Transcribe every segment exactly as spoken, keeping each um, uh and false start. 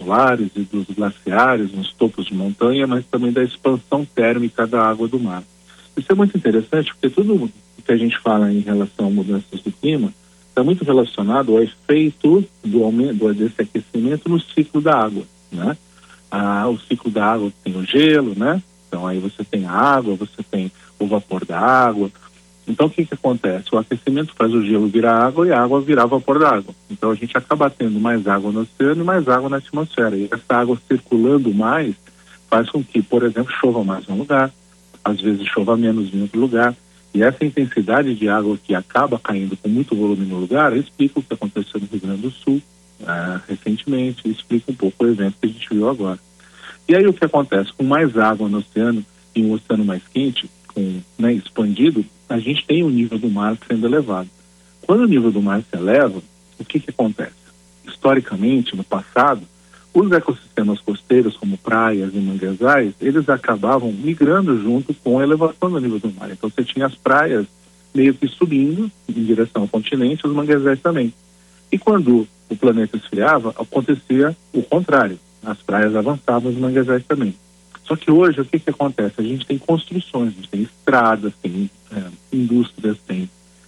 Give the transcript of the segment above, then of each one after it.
polares e dos glaciares nos topos de montanha, mas também da expansão térmica da água do mar. Isso é muito interessante porque tudo que a gente fala em relação a mudanças do clima está muito relacionado ao efeito do aumento desse aquecimento no ciclo da água, né? Ah, o ciclo da água tem o gelo, né? Então aí você tem a água, você tem o vapor da água. Então o que que acontece? O aquecimento faz o gelo virar água e a água virar vapor da água. Então a gente acaba tendo mais água no oceano e mais água na atmosfera. E essa água circulando mais faz com que, por exemplo, chova mais em um lugar, às vezes chova menos em outro lugar. E essa intensidade de água que acaba caindo com muito volume no lugar explica o que aconteceu no Rio Grande do Sul uh, recentemente, e explica um pouco o evento que a gente viu agora. E aí o que acontece? Com mais água no oceano e um oceano mais quente, com, né, expandido, a gente tem o nível do mar sendo elevado. Quando o nível do mar se eleva, o que que acontece? Historicamente, no passado, os ecossistemas costeiros, como praias e manguezais, eles acabavam migrando junto com a elevação do nível do mar. Então você tinha as praias meio que subindo em direção ao continente, os manguezais também. E quando o planeta esfriava, acontecia o contrário. As praias avançavam, os manguezais também. Só que hoje, o que que acontece? A gente tem construções, a gente tem estradas, tem é, indústrias, tem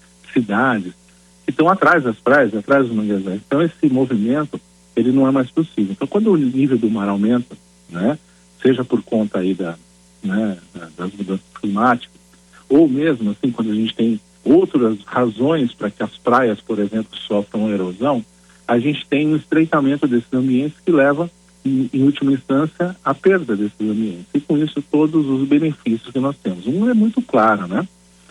cidades que estão atrás das praias, atrás dos manguezais. Então esse movimento, ele não é mais possível. Então quando o nível do mar aumenta, né, seja por conta aí da, né, das mudanças climáticas, ou mesmo assim quando a gente tem outras razões para que as praias, por exemplo, sofram erosão, a gente tem um estreitamento desses ambientes que leva Em, em última instância, a perda desses ambientes. E com isso, todos os benefícios que nós temos. Um é muito claro, né?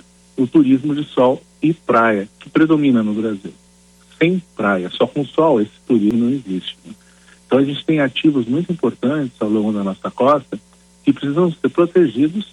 O turismo de sol e praia, que predomina no Brasil. Sem praia, só com sol, esse turismo não existe, né? Então, a gente tem ativos muito importantes ao longo da nossa costa que precisam ser protegidos,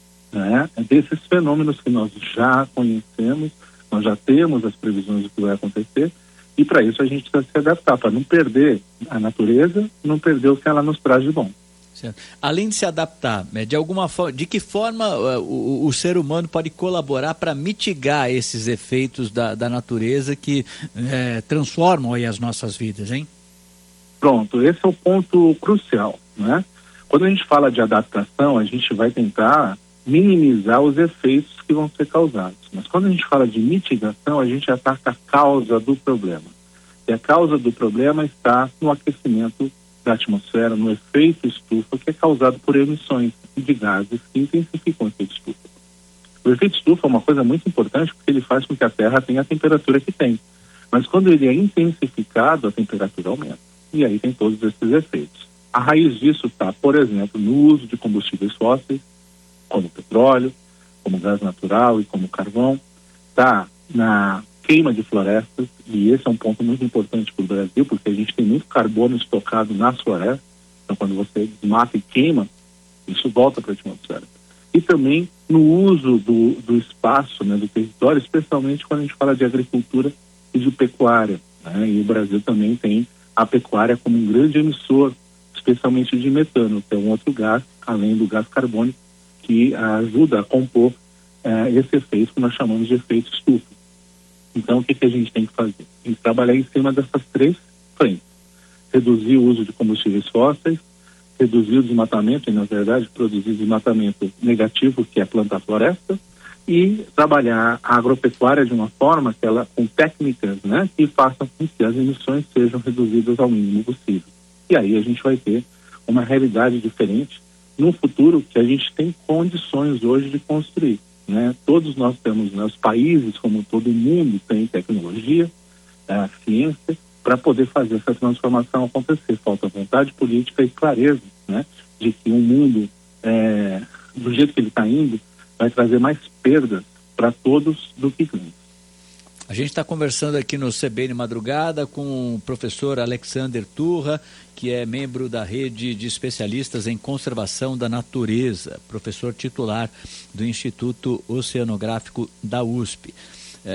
né, desses fenômenos que nós já conhecemos, nós já temos as previsões do que vai acontecer. E para isso a gente precisa se adaptar, para não perder a natureza, não perder o que ela nos traz de bom. Certo. Além de se adaptar, de alguma forma, de que forma uh, o, o ser humano pode colaborar para mitigar esses efeitos da, da natureza que eh, transformam aí as nossas vidas, hein? Pronto, esse é o ponto crucial, né? Quando a gente fala de adaptação, a gente vai tentar minimizar os efeitos que vão ser causados. Mas quando a gente fala de mitigação, a gente ataca a causa do problema. E a causa do problema está no aquecimento da atmosfera, no efeito estufa, que é causado por emissões de gases que intensificam o efeito estufa. O efeito estufa é uma coisa muito importante porque ele faz com que a Terra tenha a temperatura que tem. Mas quando ele é intensificado, a temperatura aumenta. E aí tem todos esses efeitos. A raiz disso está, por exemplo, no uso de combustíveis fósseis, como petróleo, como gás natural e como carvão, está na queima de florestas, e esse é um ponto muito importante para o Brasil, porque a gente tem muito carbono estocado nas florestas. Então quando você desmata e queima, isso volta para a atmosfera. E também no uso do, do espaço, né, do território, especialmente quando a gente fala de agricultura e de pecuária, né? E o Brasil também tem a pecuária como um grande emissor, especialmente de metano, que é um outro gás, além do gás carbônico, que ajuda a compor eh, esse efeito que nós chamamos de efeito estufa. Então, o que, que a gente tem que fazer? Tem que trabalhar em cima dessas três frentes. Reduzir o uso de combustíveis fósseis, reduzir o desmatamento, e na verdade produzir desmatamento negativo, que é plantar floresta, e trabalhar a agropecuária de uma forma que ela, com técnicas, né, que façam com que as emissões sejam reduzidas ao mínimo possível. E aí a gente vai ter uma realidade diferente no futuro que a gente tem condições hoje de construir, né? Todos nós temos, né, os países, como todo mundo, tem tecnologia, a ciência, para poder fazer essa transformação acontecer. Falta vontade política e clareza, né, de que um mundo, é, do jeito que ele está indo, vai trazer mais perdas para todos do que ganhos. A gente está conversando aqui no C B N Madrugada com o professor Alexander Turra, que é membro da rede de especialistas em conservação da natureza, professor titular do Instituto Oceanográfico da U S P. É,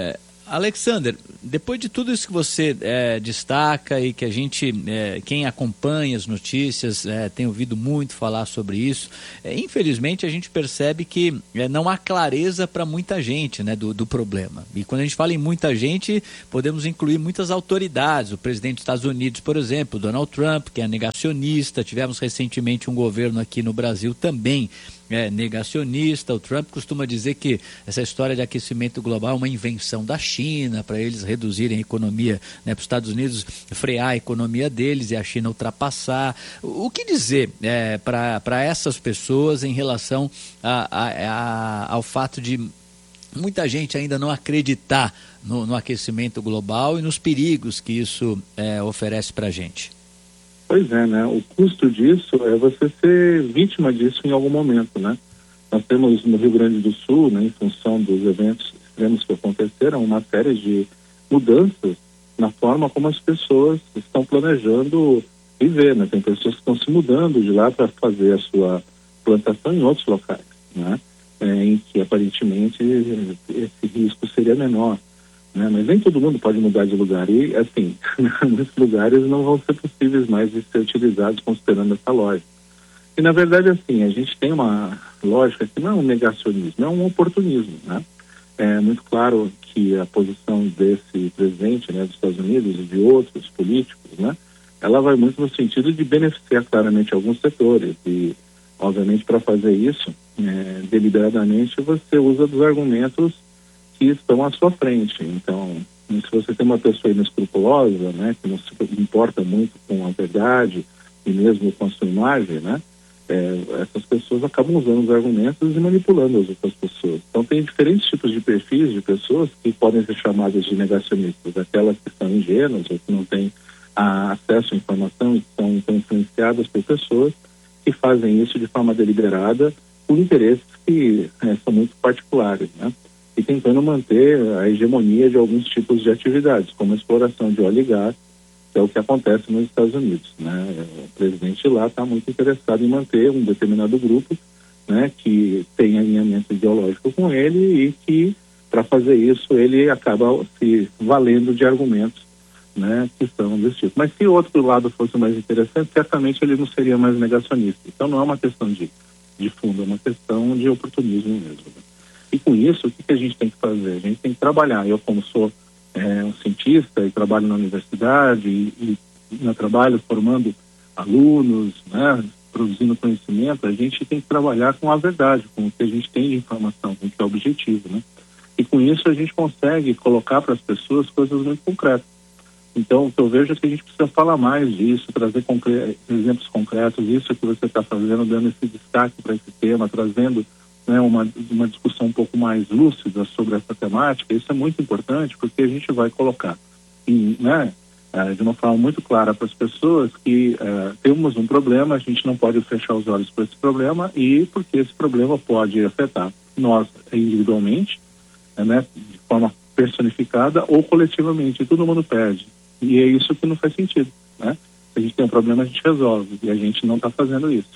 Alexander, depois de tudo isso que você é, destaca e que a gente, é, quem acompanha as notícias, é, tem ouvido muito falar sobre isso, é, infelizmente a gente percebe que é, não há clareza para muita gente, né, do, do problema. E quando a gente fala em muita gente, podemos incluir muitas autoridades, o presidente dos Estados Unidos, por exemplo, Donald Trump, que é negacionista, tivemos recentemente um governo aqui no Brasil também É, negacionista. O Trump costuma dizer que essa história de aquecimento global é uma invenção da China, para eles reduzirem a economia, né, para os Estados Unidos frear a economia deles e a China ultrapassar. O, o que dizer é, para essas pessoas em relação a, a, a, ao fato de muita gente ainda não acreditar no, no aquecimento global e nos perigos que isso é, oferece para a gente? Pois é, né? O custo disso é você ser vítima disso em algum momento, né? Nós temos no Rio Grande do Sul, né, em função dos eventos extremos que aconteceram, uma série de mudanças na forma como as pessoas estão planejando viver, né? Tem pessoas que estão se mudando de lá para fazer a sua plantação em outros locais, né? É, em que aparentemente esse risco seria menor. Né? Mas nem todo mundo pode mudar de lugar e, assim, muitos lugares não vão ser possíveis mais de ser utilizados considerando essa lógica. E, na verdade, assim, a gente tem uma lógica que não é um negacionismo, é um oportunismo, né? É muito claro que a posição desse presidente, né, dos Estados Unidos e de outros políticos, né, ela vai muito no sentido de beneficiar claramente alguns setores e, obviamente, para fazer isso, é, deliberadamente, você usa dos argumentos que estão à sua frente. Então, se você tem uma pessoa inescrupulosa, né, que não se importa muito com a verdade e mesmo com a sua imagem, né, é, essas pessoas acabam usando os argumentos e manipulando as outras pessoas. Então, tem diferentes tipos de perfis de pessoas que podem ser chamadas de negacionistas, aquelas que são ingênuas ou que não têm a, acesso à informação e que são então, influenciadas por pessoas que fazem isso de forma deliberada por interesses que é, são muito particulares, né? E tentando manter a hegemonia de alguns tipos de atividades, como a exploração de óleo e gás, que é o que acontece nos Estados Unidos, né? O presidente lá está muito interessado em manter um determinado grupo, né, que tem alinhamento ideológico com ele e que, para fazer isso, ele acaba se valendo de argumentos, né, que são desse tipo. Mas se o outro lado fosse mais interessante, certamente ele não seria mais negacionista. Então não é uma questão de, de fundo, é uma questão de oportunismo mesmo, né? E com isso, o que, que a gente tem que fazer? A gente tem que trabalhar. Eu, como sou é, um cientista e trabalho na universidade e, e no trabalho formando alunos, né, produzindo conhecimento, a gente tem que trabalhar com a verdade, com o que a gente tem de informação, com o que é objetivo, né? E com isso a gente consegue colocar para as pessoas coisas muito concretas. Então, o que eu vejo é que a gente precisa falar mais disso, trazer concre- exemplos concretos, isso que você está fazendo, dando esse destaque para esse tema, trazendo, né, uma, uma discussão um pouco mais lúcida sobre essa temática. Isso é muito importante porque a gente vai colocar em, né, de uma forma muito clara para as pessoas que uh, temos um problema, a gente não pode fechar os olhos para esse problema e porque esse problema pode afetar nós individualmente, né, de forma personificada ou coletivamente, e todo mundo perde. E é isso que não faz sentido, né? Se a gente tem um problema, a gente resolve e a gente não está fazendo isso.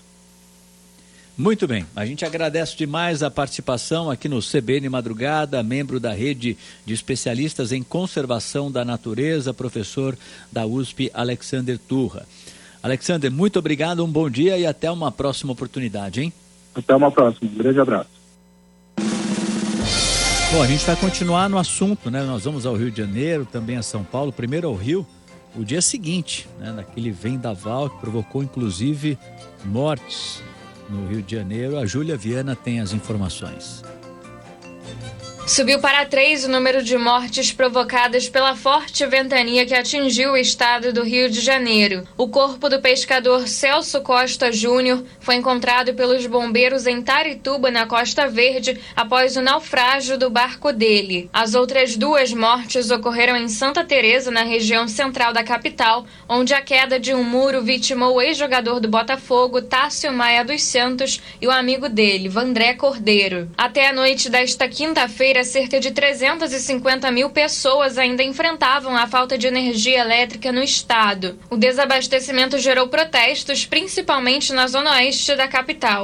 Muito bem, a gente agradece demais a participação aqui no C B N Madrugada, membro da rede de especialistas em conservação da natureza, professor da U S P, Alexander Turra. Alexander, muito obrigado, um bom dia e até uma próxima oportunidade, hein? Até uma próxima, um grande abraço. Bom, a gente vai continuar no assunto, né? Nós vamos ao Rio de Janeiro, também a São Paulo, primeiro ao Rio, o dia seguinte, né? Daquele vendaval que provocou inclusive mortes no Rio de Janeiro. A Júlia Viana tem as informações. Subiu para três o número de mortes provocadas pela forte ventania que atingiu o estado do Rio de Janeiro. O corpo do pescador Celso Costa Júnior foi encontrado pelos bombeiros em Tairituba, na Costa Verde, após o naufrágio do barco dele. As outras duas mortes ocorreram em Santa Teresa, na região central da capital, onde a queda de um muro vitimou o ex-jogador do Botafogo, Tássio Maia dos Santos, e o amigo dele, Vandré Cordeiro. Até a noite desta quinta-feira, cerca de trezentas e cinquenta mil pessoas ainda enfrentavam a falta de energia elétrica no estado. O desabastecimento gerou protestos, principalmente na zona oeste da capital.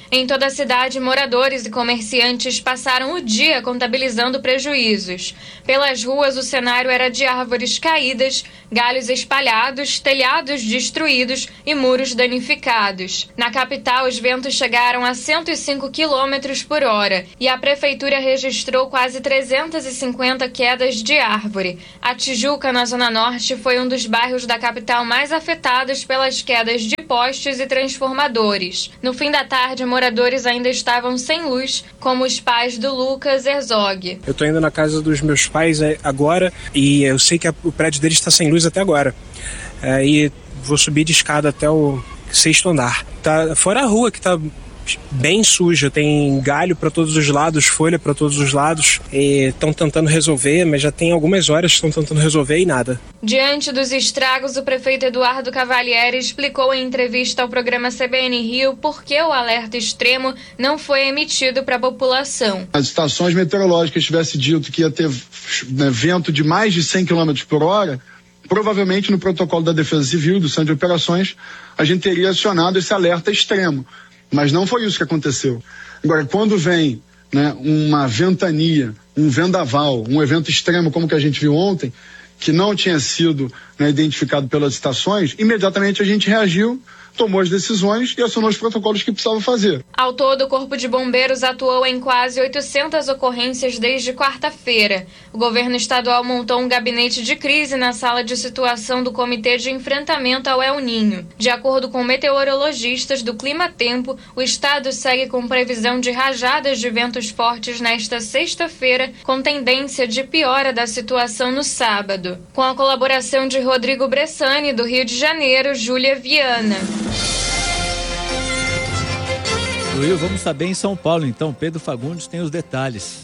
Em toda a cidade, moradores e comerciantes passaram o dia contabilizando prejuízos. Pelas ruas, o cenário era de árvores caídas, galhos espalhados, telhados destruídos e muros danificados. Na capital, os ventos chegaram a cento e cinco quilômetros por hora e a prefeitura registrou quase trezentas e cinquenta quedas de árvore. A Tijuca, na Zona Norte, foi um dos bairros da capital mais afetados pelas quedas de postes e transformadores. No fim da tarde, moradores ainda estavam sem luz, como os pais do Lucas Herzog. Eu estou indo na casa dos meus pais agora e eu sei que o prédio deles está sem luz até agora. É, e vou subir de escada até o sexto andar. Tá fora a rua que está bem suja, tem galho para todos os lados, folha para todos os lados, estão tentando resolver, mas já tem algumas horas que estão tentando resolver e nada. Diante dos estragos, o prefeito Eduardo Cavalieri explicou em entrevista ao programa C B N Rio por que o alerta extremo não foi emitido para a população. As estações meteorológicas tivessem dito que ia ter, né, vento de mais de cem quilômetros por hora, provavelmente no protocolo da Defesa Civil, do Centro de Operações, a gente teria acionado esse alerta extremo. Mas não foi isso que aconteceu. Agora, quando vem, né, uma ventania, um vendaval, um evento extremo como que a gente viu ontem, que não tinha sido, né, identificado pelas estações, imediatamente a gente reagiu, tomou as decisões e acionou os protocolos que precisava fazer. Ao todo, o Corpo de Bombeiros atuou em quase oitocentas ocorrências desde quarta-feira. O governo estadual montou um gabinete de crise na sala de situação do Comitê de Enfrentamento ao El Ninho. De acordo com meteorologistas do Clima Tempo, o estado segue com previsão de rajadas de ventos fortes nesta sexta-feira, com tendência de piora da situação no sábado. Com a colaboração de Rodrigo Bressani, do Rio de Janeiro, Júlia Viana. Will, vamos saber em São Paulo, então. Pedro Fagundes tem os detalhes.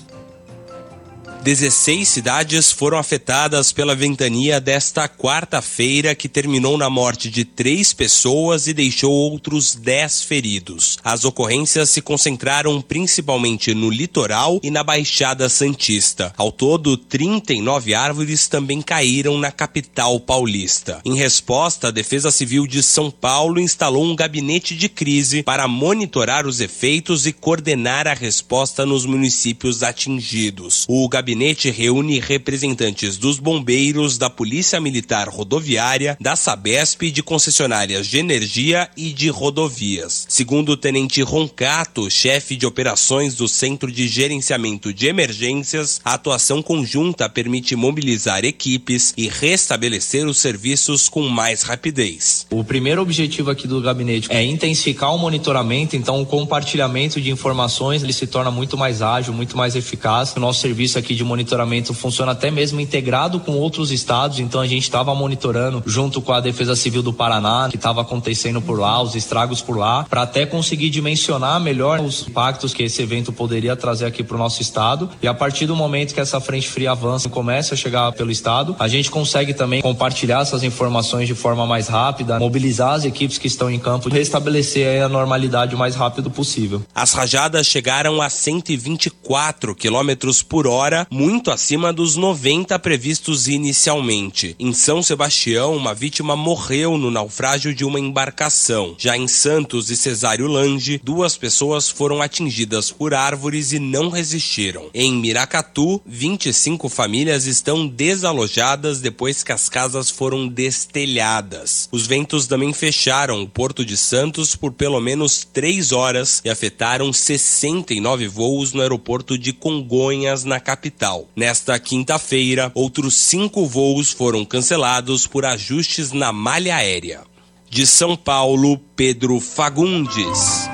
dezesseis cidades foram afetadas pela ventania desta quarta-feira, que terminou na morte de três pessoas e deixou outros dez feridos. As ocorrências se concentraram principalmente no litoral e na Baixada Santista. Ao todo, trinta e nove árvores também caíram na capital paulista. Em resposta, a Defesa Civil de São Paulo instalou um gabinete de crise para monitorar os efeitos e coordenar a resposta nos municípios atingidos. O gabinete O gabinete reúne representantes dos bombeiros, da Polícia Militar Rodoviária, da Sabesp, de concessionárias de energia e de rodovias. Segundo o tenente Roncato, chefe de operações do Centro de Gerenciamento de Emergências, a atuação conjunta permite mobilizar equipes e restabelecer os serviços com mais rapidez. O primeiro objetivo aqui do gabinete é intensificar o monitoramento, então o compartilhamento de informações ele se torna muito mais ágil, muito mais eficaz. O nosso serviço aqui de monitoramento funciona até mesmo integrado com outros estados, então a gente estava monitorando junto com a Defesa Civil do Paraná, que estava acontecendo por lá, os estragos por lá, para até conseguir dimensionar melhor os impactos que esse evento poderia trazer aqui para o nosso estado. E a partir do momento que essa frente fria avança e começa a chegar pelo estado, a gente consegue também compartilhar essas informações de forma mais rápida, mobilizar as equipes que estão em campo e restabelecer a normalidade o mais rápido possível. As rajadas chegaram a cento e vinte e quatro quilômetros por hora, muito acima dos noventa previstos inicialmente. Em São Sebastião, uma vítima morreu no naufrágio de uma embarcação. Já em Santos e Cesário Lange, duas pessoas foram atingidas por árvores e não resistiram. Em Miracatu, vinte e cinco famílias estão desalojadas depois que as casas foram destelhadas. Os ventos também fecharam o Porto de Santos por pelo menos três horas e afetaram sessenta e nove voos no aeroporto de Congonhas, na capital. Nesta quinta-feira, outros cinco voos foram cancelados por ajustes na malha aérea. De São Paulo, Pedro Fagundes.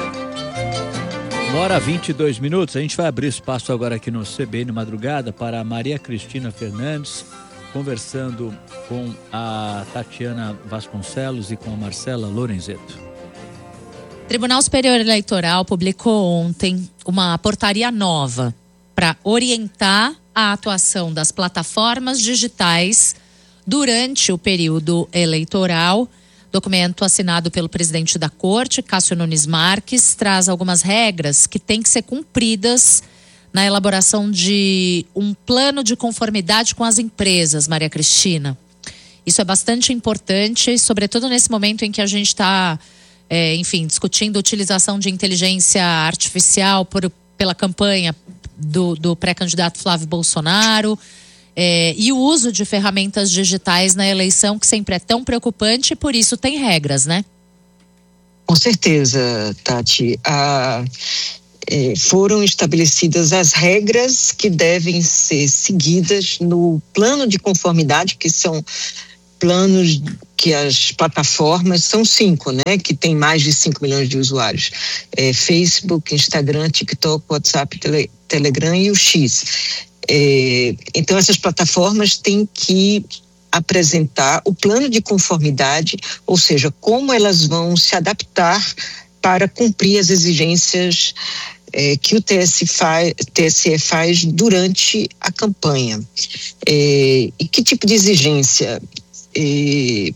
Uma hora e vinte e dois minutos, a gente vai abrir espaço agora aqui no C B N Madrugada para a Maria Cristina Fernandes, conversando com a Tatiana Vasconcelos e com a Marcela Lorenzeto. O Tribunal Superior Eleitoral publicou ontem uma portaria nova para orientar a atuação das plataformas digitais durante o período eleitoral. Documento assinado pelo presidente da Corte, Cássio Nunes Marques, traz algumas regras que têm que ser cumpridas na elaboração de um plano de conformidade com as empresas, Maria Cristina. Isso é bastante importante, sobretudo nesse momento em que a gente está é, enfim, discutindo a utilização de inteligência artificial por, pela campanha do, do pré-candidato Flávio Bolsonaro. É, e o uso de ferramentas digitais na eleição, que sempre é tão preocupante, e por isso tem regras, né? Com certeza, Tati. A, é, foram estabelecidas as regras que devem ser seguidas no plano de conformidade, que são planos que as plataformas, são cinco, né? Que tem mais de cinco milhões de usuários. É, Facebook, Instagram, TikTok, WhatsApp, tele, Telegram e o X. É, então essas plataformas têm que apresentar o plano de conformidade, ou seja, como elas vão se adaptar para cumprir as exigências é, que o T S E faz durante a campanha. É, e que tipo de exigência? É,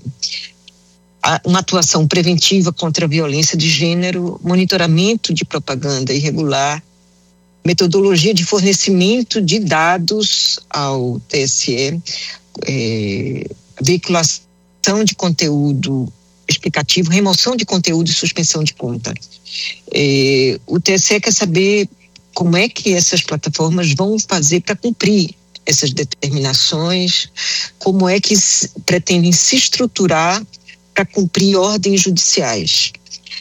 uma atuação preventiva contra a violência de gênero, monitoramento de propaganda irregular, metodologia de fornecimento de dados ao T S E, é, veiculação de conteúdo explicativo, remoção de conteúdo e suspensão de conta. É, o T S E quer saber como é que essas plataformas vão fazer para cumprir essas determinações, como é que se, pretendem se estruturar para cumprir ordens judiciais.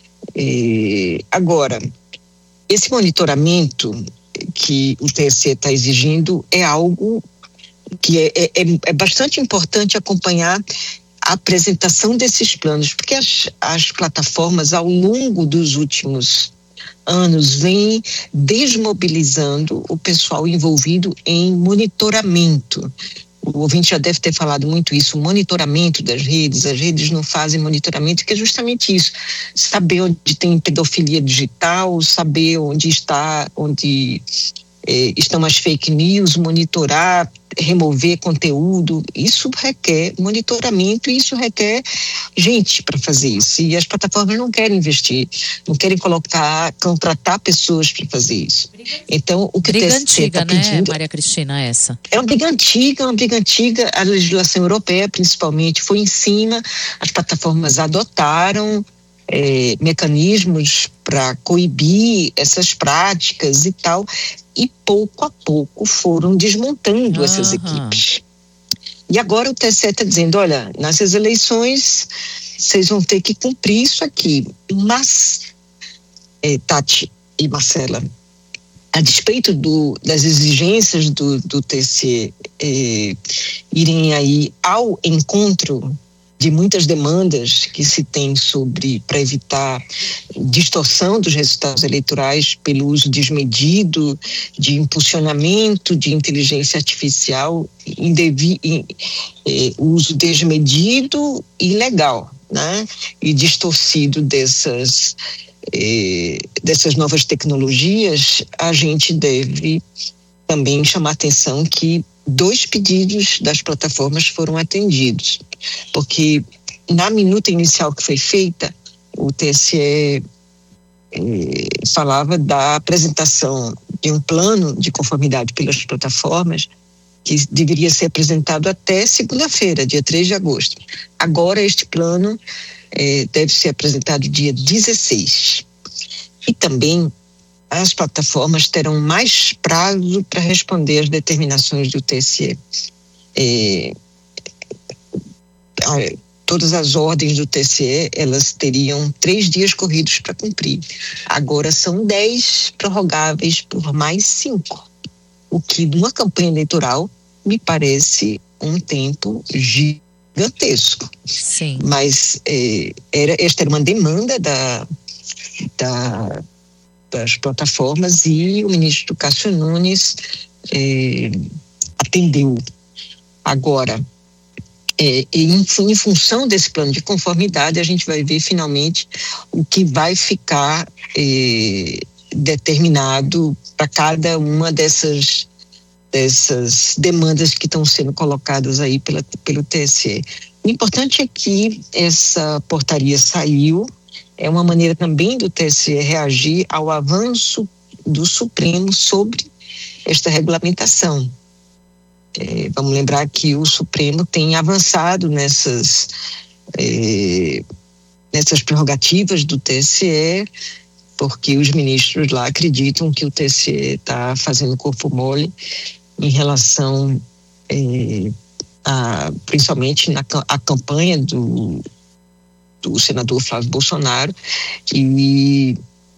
É, agora, esse monitoramento que o T S E está exigindo é algo que é, é, é bastante importante acompanhar a apresentação desses planos, porque as, as plataformas, ao longo dos últimos anos, vêm desmobilizando o pessoal envolvido em monitoramento. O ouvinte já deve ter falado muito isso, o monitoramento das redes. As redes não fazem monitoramento, que é justamente isso, saber onde tem pedofilia digital, saber onde está, onde eh, estão as fake news, monitorar, remover conteúdo. Isso requer monitoramento e isso requer gente para fazer isso. E as plataformas não querem investir, não querem colocar, contratar pessoas para fazer isso. Então, o que briga o T S E antiga, tá né, pedindo, Maria Cristina, essa? É uma briga antiga, uma briga antiga. A legislação europeia, principalmente, foi em cima. As plataformas adotaram é, mecanismos para coibir essas práticas e tal, e pouco a pouco foram desmontando uhum. essas equipes. E agora o T S E está dizendo, olha, nessas eleições vocês vão ter que cumprir isso aqui. Mas, é, Tati e Marcela, a despeito do, das exigências do, do T S E eh, irem aí ao encontro de muitas demandas que se tem sobre, para evitar distorção dos resultados eleitorais pelo uso desmedido, de impulsionamento de inteligência artificial, indevi, in, eh, uso desmedido e ilegal, né? E distorcido dessas Eh, dessas novas tecnologias, a gente deve também chamar atenção que dois pedidos das plataformas foram atendidos, porque na minuta inicial que foi feita, o T S E eh, falava da apresentação de um plano de conformidade pelas plataformas que deveria ser apresentado até segunda-feira, dia três de agosto. Agora este plano É, deve ser apresentado dia dezesseis. E também as plataformas terão mais prazo para responder às determinações do T S E. É, a, todas as ordens do T S E, elas teriam três dias corridos para cumprir. Agora são dez prorrogáveis por mais cinco. O que numa campanha eleitoral me parece um tempo gigantesco. gigantesco. Sim. Mas eh, era, esta era uma demanda da, da, das plataformas e o ministro Cássio Nunes eh, atendeu. Agora, eh, em, em função desse plano de conformidade, a gente vai ver finalmente o que vai ficar eh, determinado para cada uma dessas dessas demandas que estão sendo colocadas aí pela, pelo T S E. O importante é que essa portaria saiu, é uma maneira também do T S E reagir ao avanço do Supremo sobre esta regulamentação. É, vamos lembrar que o Supremo tem avançado nessas, é, nessas prerrogativas do T S E, porque os ministros lá acreditam que o T S E está fazendo corpo mole em relação, eh, a, principalmente na a campanha do, do senador Flávio Bolsonaro, e,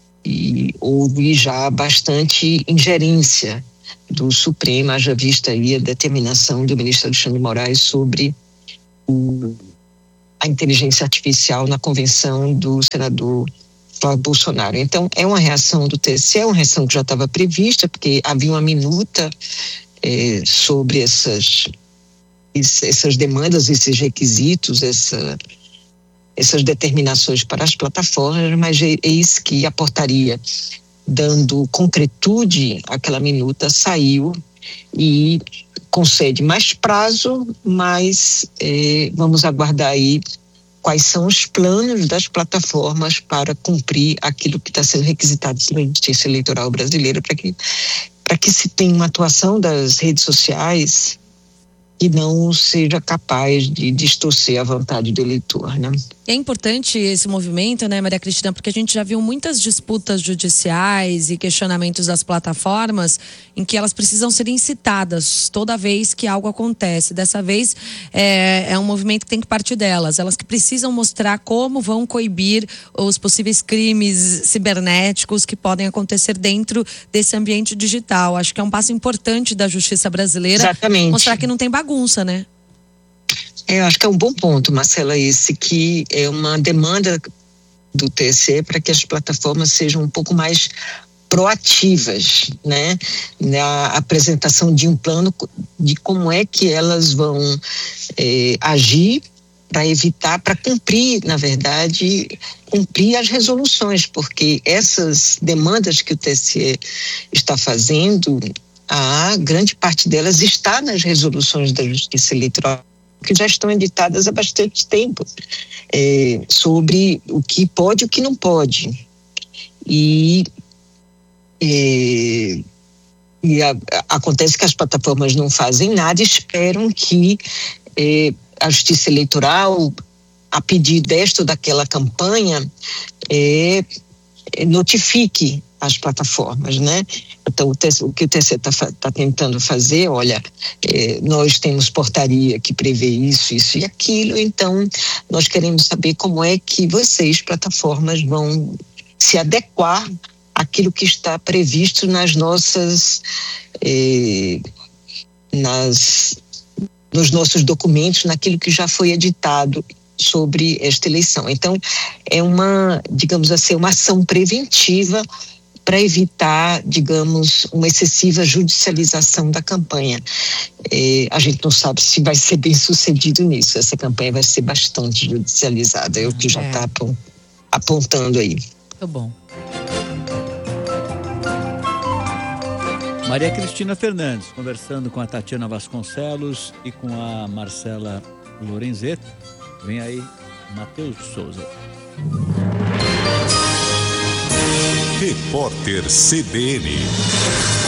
e houve já bastante ingerência do Supremo, haja vista aí a determinação do ministro Alexandre de Moraes sobre o, a inteligência artificial na convenção do senador Flávio Bolsonaro. Então, é uma reação do T S E, é uma reação que já estava prevista, porque havia uma minuta é, sobre essas, essas demandas, esses requisitos, essa, essas determinações para as plataformas, mas eis que a portaria, dando concretude àquela minuta, saiu e concede mais prazo, mas é, vamos aguardar aí quais são os planos das plataformas para cumprir aquilo que está sendo requisitado pela Justiça Eleitoral Brasileira, para que, para que se tenha uma atuação das redes sociais que não seja capaz de distorcer a vontade do eleitor, né? É importante esse movimento, né, Maria Cristina, porque a gente já viu muitas disputas judiciais e questionamentos das plataformas em que elas precisam ser incitadas toda vez que algo acontece. Dessa vez é, é um movimento que tem que partir delas, elas que precisam mostrar como vão coibir os possíveis crimes cibernéticos que podem acontecer dentro desse ambiente digital. Acho que é um passo importante da justiça brasileira. Exatamente. Mostrar que não tem bagunça, né? Eu acho que é um bom ponto, Marcela, esse que é uma demanda do T S E para que as plataformas sejam um pouco mais proativas, né, na apresentação de um plano de como é que elas vão é, agir para evitar, para cumprir, na verdade, cumprir as resoluções, porque essas demandas que o T S E está fazendo, a grande parte delas está nas resoluções da Justiça Eleitoral, que já estão editadas há bastante tempo, é, sobre o que pode e o que não pode. E, é, e a, a, acontece que as plataformas não fazem nada, esperam que é, a Justiça Eleitoral, a pedido desta ou daquela campanha, é, notifique as plataformas, né? Então, o, T S E, o que o T S E está tá tentando fazer, olha, é, nós temos portaria que prevê isso, isso e aquilo, então nós queremos saber como é que vocês, plataformas, vão se adequar àquilo que está previsto nas nossas, é, nas, nos nossos documentos, naquilo que já foi editado sobre esta eleição. Então, é uma, digamos assim, uma ação preventiva para evitar, digamos, uma excessiva judicialização da campanha. É, a gente não sabe se vai ser bem sucedido nisso. Essa campanha vai ser bastante judicializada, é o que já está é. apontando aí. Tá bom. Maria Cristina Fernandes, conversando com a Tatiana Vasconcelos e com a Marcela Lorenzetti. Vem aí, Matheus Souza. Repórter C B N.